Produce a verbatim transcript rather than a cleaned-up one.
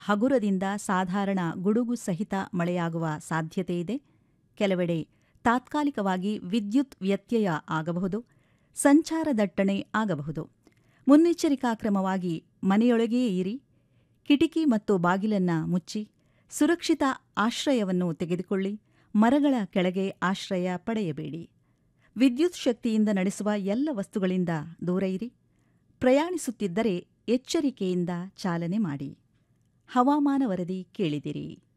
ಹಗುರದಿಂದ ಸಾಧಾರಣ ಗುಡುಗು ಸಹಿತ ಮಳೆಯಾಗುವ ಸಾಧ್ಯತೆಯಿದೆ. ಕೆಲವೆಡೆ ತಾತ್ಕಾಲಿಕವಾಗಿ ವಿದ್ಯುತ್ ವ್ಯತ್ಯಯ ಆಗಬಹುದು. ಸಂಚಾರ ದಟ್ಟಣೆ ಆಗಬಹುದು. ಮುನ್ನೆಚ್ಚರಿಕಾ ಕ್ರಮವಾಗಿ ಮನೆಯೊಳಗೇ ಇರಿ. ಕಿಟಕಿ ಮತ್ತು ಬಾಗಿಲನ್ನು ಮುಚ್ಚಿ ಸುರಕ್ಷಿತ ಆಶ್ರಯವನ್ನು ತೆಗೆದುಕೊಳ್ಳಿ. ಮರಗಳ ಕೆಳಗೆ ಆಶ್ರಯ ಪಡೆಯಬೇಡಿ. ವಿದ್ಯುತ್ ಶಕ್ತಿಯಿಂದ ನಡೆಸುವ ಎಲ್ಲ ವಸ್ತುಗಳಿಂದ ದೂರ ಇರಿ. ಪ್ರಯಾಣಿಸುತ್ತಿದ್ದರೆ ಎಚ್ಚರಿಕೆಯಿಂದ ಚಾಲನೆ ಮಾಡಿ. ಹವಾಮಾನ ವರದಿ ಕೇಳಿದಿರಿ.